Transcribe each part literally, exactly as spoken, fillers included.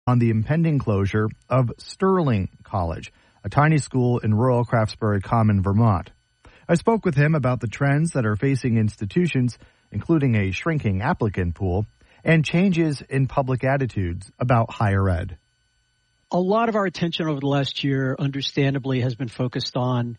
on the impending closure of Sterling College, a tiny school in rural Craftsbury Common, Vermont. I spoke with him about the trends that are facing institutions, including a shrinking applicant pool, and changes in public attitudes about higher ed. A lot of our attention over the last year, understandably, has been focused on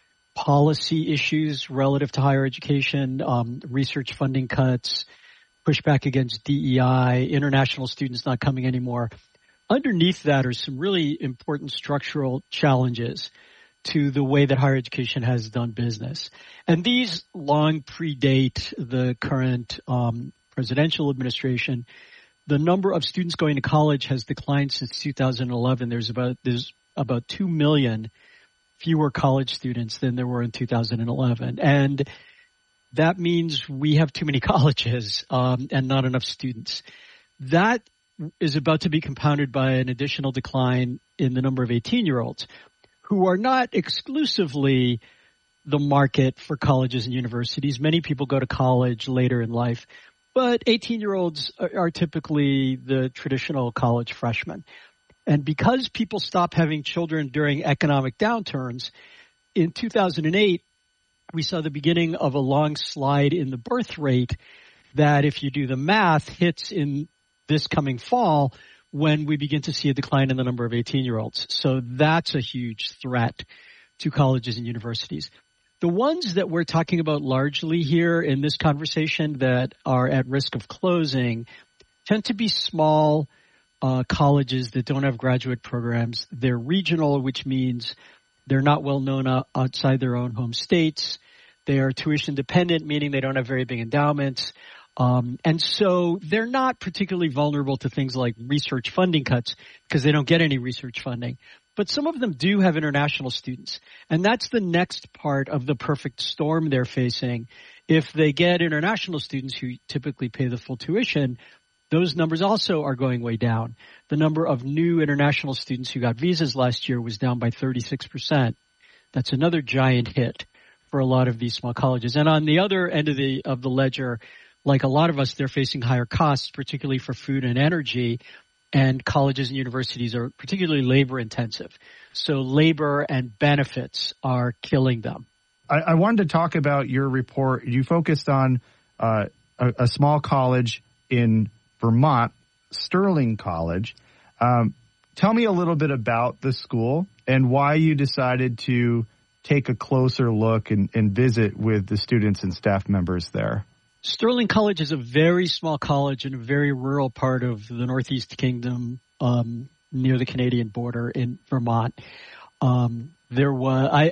policy issues relative to higher education, um, research funding cuts, pushback against D E I, international students not coming anymore. Underneath that are some really important structural challenges to the way that higher education has done business. And these long predate the current um, presidential administration. The number of students going to college has declined since two thousand eleven. There's about there's about two million fewer college students than there were in two thousand eleven. And that means we have too many colleges um, and not enough students. That is about to be compounded by an additional decline in the number of eighteen-year-olds who are not exclusively the market for colleges and universities. Many people go to college later in life, but eighteen-year-olds are, are typically the traditional college freshmen. And because people stop having children during economic downturns, in two thousand eight, we saw the beginning of a long slide in the birth rate that, if you do the math, hits in this coming fall when we begin to see a decline in the number of eighteen-year-olds. So that's a huge threat to colleges and universities. The ones that we're talking about largely here in this conversation that are at risk of closing tend to be small uh, colleges that don't have graduate programs. They're regional, which means they're not well known outside their own home states. They are tuition dependent, meaning they don't have very big endowments. Um, and so they're not particularly vulnerable to things like research funding cuts because they don't get any research funding. But some of them do have international students. And that's the next part of the perfect storm they're facing. If they get international students who typically pay the full tuition, those numbers also are going way down. The number of new international students who got visas last year was down by thirty-six percent. That's another giant hit for a lot of these small colleges. And on the other end of the of the ledger, like a lot of us, they're facing higher costs, particularly for food and energy, and colleges and universities are particularly labor intensive. So labor and benefits are killing them. I, I wanted to talk about your report. You focused on uh, a, a small college in Vermont, Sterling College. Um, tell me a little bit about the school and why you decided to take a closer look and, and visit with the students and staff members there. Sterling College is a very small college in a very rural part of the Northeast Kingdom, um, near the Canadian border in Vermont. Um, there was, I,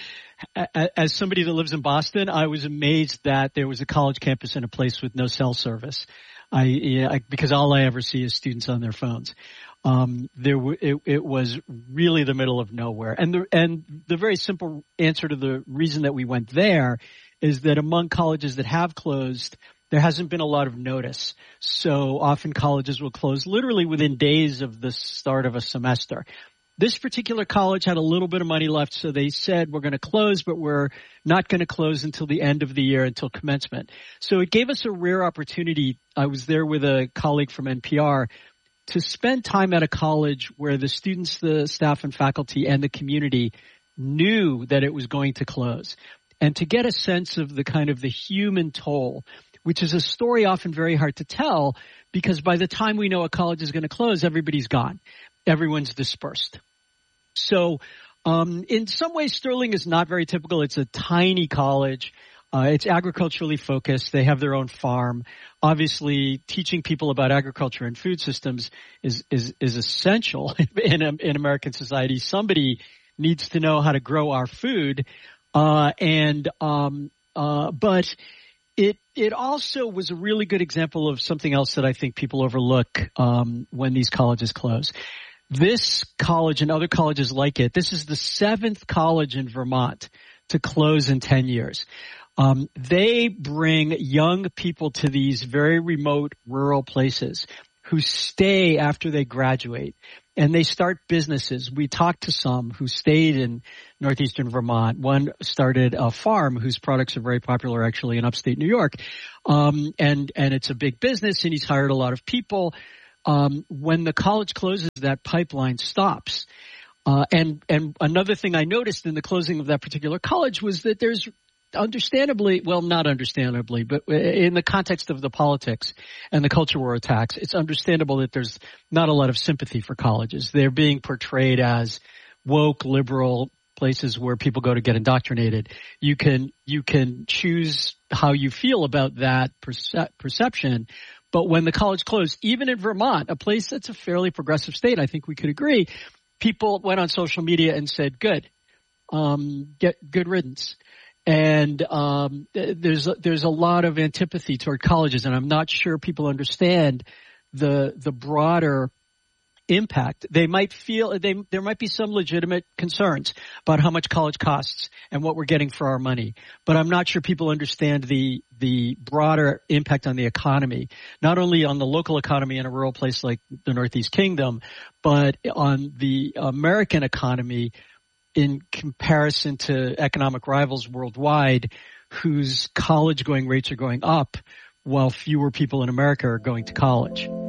I, as somebody that lives in Boston, I was amazed that there was a college campus in a place with no cell service. I, yeah, I because all I ever see is students on their phones. Um, there, w- it, it was really the middle of nowhere, and the and the very simple answer to the reason that we went there is that among colleges that have closed, there hasn't been a lot of notice. So often colleges will close literally within days of the start of a semester. This particular college had a little bit of money left, so they said, we're going to close, but we're not going to close until the end of the year, until commencement. So it gave us a rare opportunity. I was there with a colleague from N P R to spend time at a college where the students, the staff and faculty, and the community knew that it was going to close, and to get a sense of the kind of the human toll, which is a story often very hard to tell because by the time we know a college is going to close, everybody's gone. Everyone's dispersed. So um, in some ways, Sterling is not very typical. It's a tiny college. Uh, it's agriculturally focused. They have their own farm. Obviously, teaching people about agriculture and food systems is is, is essential in, in American society. Somebody needs to know how to grow our food. Uh, and um, uh, but it it also was a really good example of something else that I think people overlook um, when these colleges close. This college and other colleges like it, this is the seventh college in Vermont to close in ten years. Um, they bring young people to these very remote rural places who stay after they graduate, and they start businesses. We talked to some who stayed in northeastern Vermont. One started a farm whose products are very popular actually in upstate New York, um, and and it's a big business, and he's hired a lot of people. Um, when the college closes, that pipeline stops. Uh, and, and another thing I noticed in the closing of that particular college was that there's understandably, well, not understandably, but in the context of the politics and the culture war attacks, it's understandable that there's not a lot of sympathy for colleges. They're being portrayed as woke, liberal places where people go to get indoctrinated. You can, you can choose how you feel about that perce- perception. But when the college closed, even in Vermont, a place that's a fairly progressive state, I think we could agree, people went on social media and said, good, um, get good riddance. And um, there's there's a lot of antipathy toward colleges, and I'm not sure people understand the the broader impact. They might feel they there might be some legitimate concerns about how much college costs and what we're getting for our money, but I'm not sure people understand the the broader impact on the economy, not only on the local economy in a rural place like the Northeast Kingdom, but on the American economy in comparison to economic rivals worldwide whose college-going rates are going up while fewer people in America are going to college.